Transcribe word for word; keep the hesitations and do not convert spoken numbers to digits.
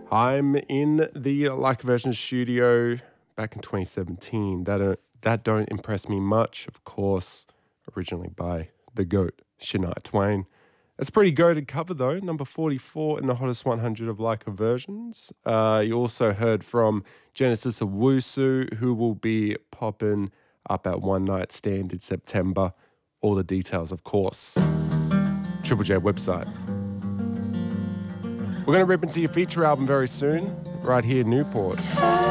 I'm in the Like a Version studio back in twenty seventeen. That don't, that don't impress me much, of course, originally by the GOAT, Shania Twain. It's a pretty goated cover though, number forty-four in the hottest one hundred of Like a Versions. Uh, you also heard from Genesis Owusu, who will be popping up at One Night Stand in September. All the details, of course. Triple J website. We're going to rip into your feature album very soon, right here in Newport.